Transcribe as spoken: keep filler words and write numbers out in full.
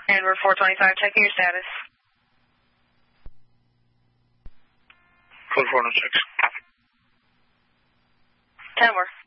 And we're four twenty-five, checking your status. Code four oh six. ten more.